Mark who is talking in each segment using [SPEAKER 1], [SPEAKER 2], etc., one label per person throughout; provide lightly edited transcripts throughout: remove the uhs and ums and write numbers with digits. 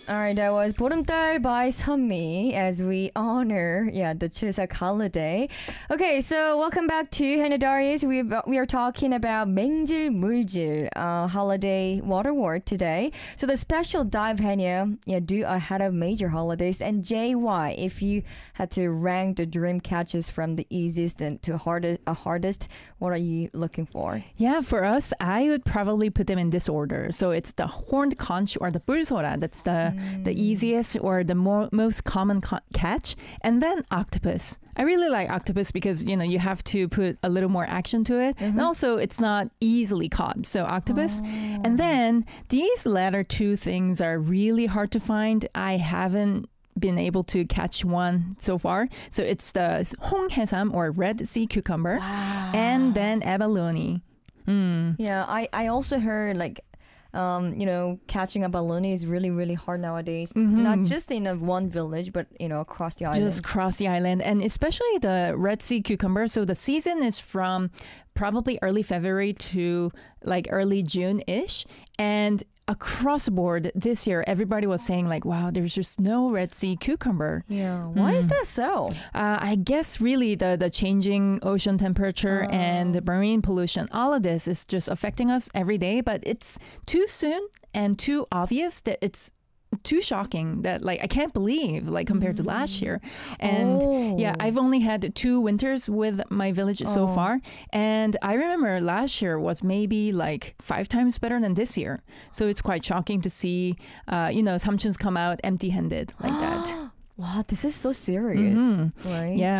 [SPEAKER 1] All right, that was 보름달 by Sunmi as we honor, the Chuseok holiday. Okay, so welcome back to Hannah Darius. We are talking about 맹질 물질, holiday water word today. So the special dive Hannah, do ahead of major holidays, and JY, if you had to rank the dream catches from the easiest and to hardest, what are you looking for?
[SPEAKER 2] Yeah, for us, I would probably put them in this order. So it's the horned conch or the 뿔소라. That's the easiest or the most common catch. And then octopus. I really like octopus because, you have to put a little more action to it. And also, it's not easily caught. So octopus. And then these latter two things are really hard to find. I haven't been able to catch one so far. So it's the 홍해삼 or red sea cucumber.
[SPEAKER 1] Wow.
[SPEAKER 2] And then abalone.
[SPEAKER 1] Yeah, I also heard catching a baloney is really, really hard nowadays. Not just in one village, but, across the island.
[SPEAKER 2] Just across the island. And especially the Red Sea cucumber. So the season is from probably early February to like early June-ish. And across the board this year, everybody was saying like, wow, there's just no Red Sea cucumber.
[SPEAKER 1] Yeah. Why is that so?
[SPEAKER 2] I guess really the changing ocean temperature and the marine pollution, all of this is just affecting us every day. But it's too soon and too obvious that it's too shocking that like I can't believe like compared to last year. And I've only had 2 winters with my village so far, and I remember last year was maybe like 5 times better than this year. So it's quite shocking to see samchuns come out empty-handed like that.
[SPEAKER 1] Wow, this is so serious. Right?
[SPEAKER 2] Yeah.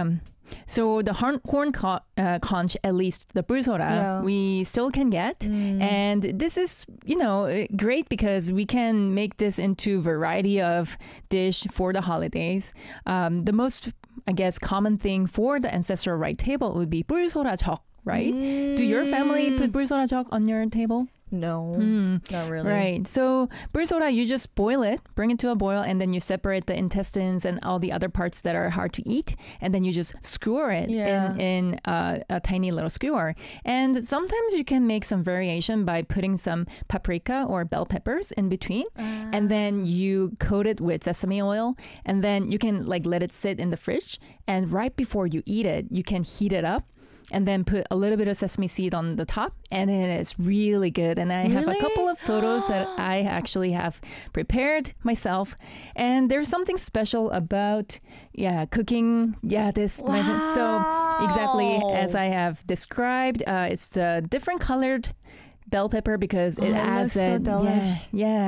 [SPEAKER 2] So the horn conch, at least the 뿔소라, we still can get. And this is, great because we can make this into variety of dish for the holidays. The most, I guess, common thing for the ancestral rite table would be 뿔소라적, right? Do your family put 뿔소라적 on your table?
[SPEAKER 1] No, not really.
[SPEAKER 2] Right. So 뿔소라, you just boil it, bring it to a boil, and then you separate the intestines and all the other parts that are hard to eat, and then you just skewer it in a tiny little skewer. And sometimes you can make some variation by putting some paprika or bell peppers in between, and then you coat it with sesame oil, and then you can like let it sit in the fridge, and right before you eat it, you can heat it up and then put a little bit of sesame seed on the top, and it is really good. And I have a couple of photos that I actually have prepared myself, and there's something special about cooking this method. So exactly as I have described, it's a different colored bell pepper because it has
[SPEAKER 1] so delish.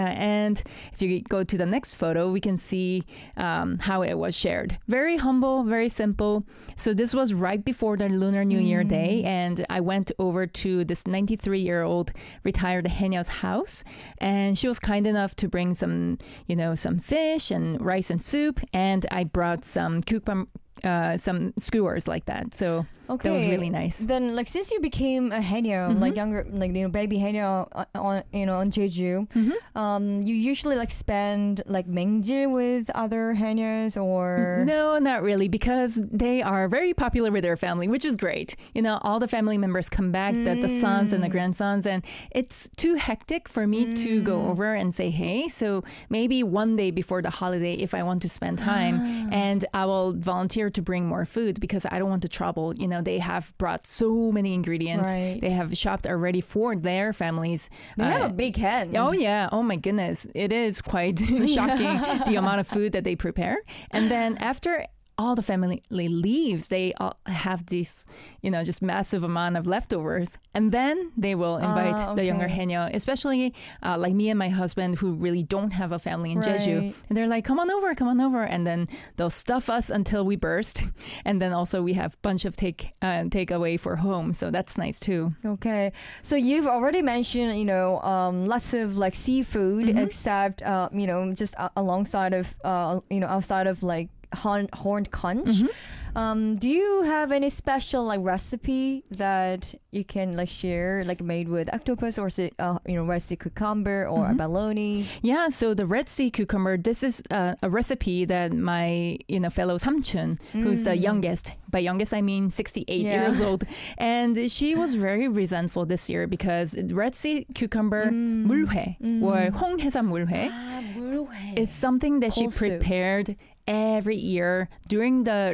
[SPEAKER 2] And if you go to the next photo, we can see how it was shared. Very humble, very simple. So this was right before the Lunar New Year day, and I went over to this 93-year-old retired haeny어's house, and she was kind enough to bring some fish and rice and soup, and I brought some some skewers like that. So that was really nice.
[SPEAKER 1] Then, like, since you became a haenyeo, like younger, like baby haenyeo on Jeju, you usually like spend like 맹질 with other haenyeos, or
[SPEAKER 2] no, not really, because they are very popular with their family, which is great. All the family members come back, the sons and the grandsons, and it's too hectic for me to go over and say hey. So maybe one day before the holiday, if I want to spend time, and I will volunteer to bring more food because I don't want to trouble. They have brought so many ingredients.
[SPEAKER 1] Right.
[SPEAKER 2] They have shopped already for their families.
[SPEAKER 1] They have a big head.
[SPEAKER 2] Oh yeah. Oh my goodness. It is quite shocking the amount of food that they prepare. And then after all the family leaves, they all have this, just massive amount of leftovers. And then they will invite the younger haenyeo, especially like me and my husband, who really don't have a family in Jeju. And they're like, come on over. And then they'll stuff us until we burst. And then also we have a bunch of takeaway for home. So that's nice too.
[SPEAKER 1] Okay. So you've already mentioned, lots of like seafood, except, just alongside of, outside of like horned conch. Do you have any special like recipe that you can like share, like made with octopus or Red Sea cucumber or abalone?
[SPEAKER 2] Yeah, so the Red Sea cucumber, this is a recipe that my fellow Samchun, who's the youngest. By youngest, I mean 68 years old. And she was very resentful this year because Red Sea cucumber 물회 or 홍해산 물회 is something that she prepared every year during the